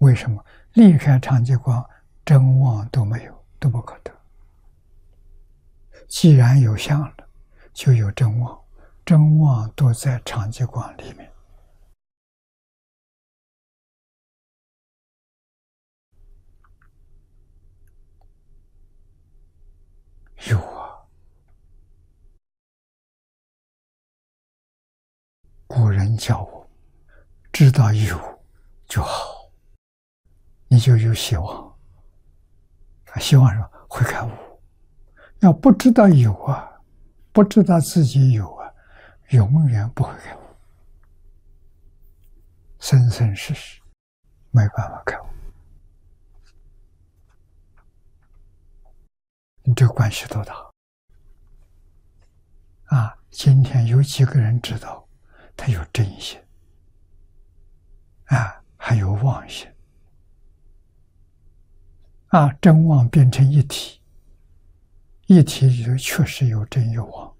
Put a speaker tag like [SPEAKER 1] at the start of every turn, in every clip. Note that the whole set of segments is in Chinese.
[SPEAKER 1] 为什么？离开长寂光，真妄都没有，都不可得。既然有相了，就有真妄，真妄都在长寂光里面。有啊，古人教我，知道有就好，你就有希望。希望什么？会开悟。要不知道有啊，不知道自己有啊，永远不会开悟，生生世世没办法开悟。你这关系多大啊！今天有几个人知道他有真心啊，还有妄心啊，真妄变成一体，一体里头确实有真有妄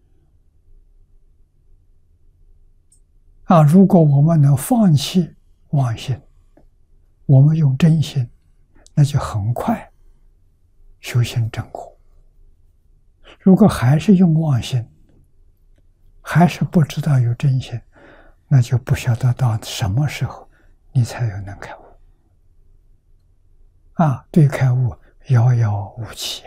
[SPEAKER 1] 啊。如果我们能放弃妄心，我们用真心，那就很快修行正果。如果还是用妄心，还是不知道有真心，那就不晓得到什么时候你才有能开悟啊！对开悟遥遥无期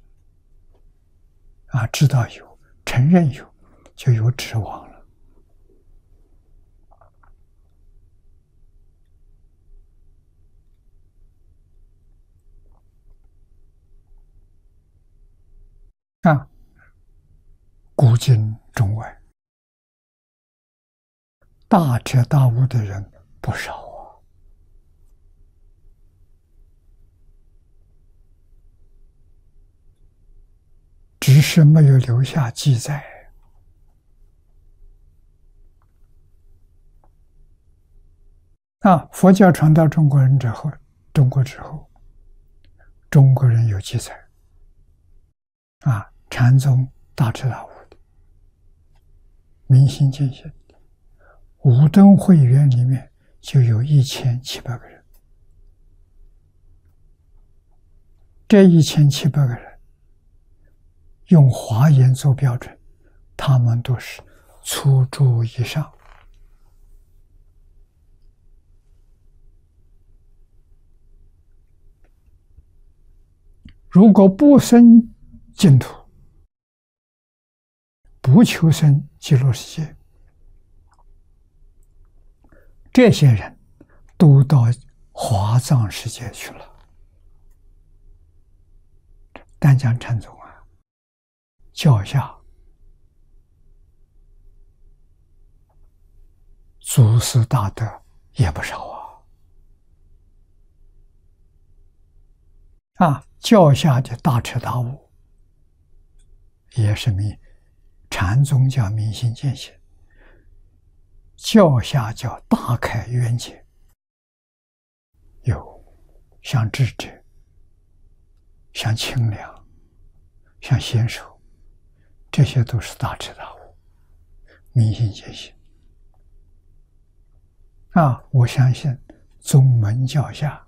[SPEAKER 1] 啊！知道有，承认有，就有指望了啊！古今中外，大彻大悟的人不少啊。只是没有留下记载啊！佛教传到中国之后，中国人有记载啊，禅宗大彻大悟的，明心见性，五灯会员里面就有1700个人，这1700个人用华严做标准，他们都是初住以上。如果不生净土，不求生极乐世界，这些人都到华藏世界去了。丹江禅宗啊，教下祖师大德也不少啊！教下的大彻大悟，也是禅宗叫明心见性，教下叫大开圆解，有像智者，像清凉，像贤首，这些都是大彻大悟，明心见性啊！我相信宗门教下，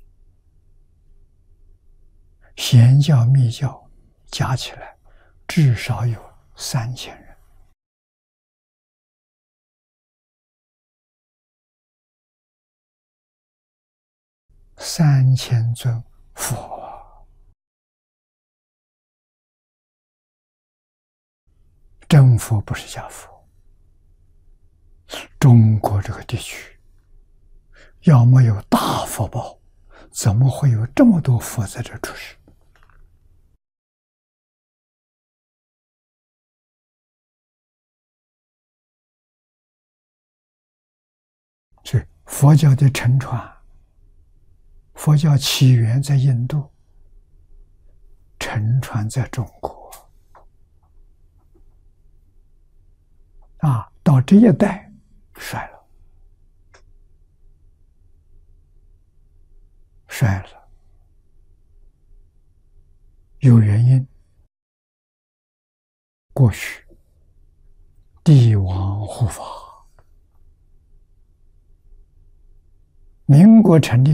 [SPEAKER 1] 贤教密教加起来至少有3000人。3000尊佛，真佛不是假佛。中国这个地区要没有大福报，怎么会有这么多佛在这出世？所以佛教的沉传，佛教起源在印度，沉传在中国啊，到这一代衰了，有原因。过去帝王护法，民国成立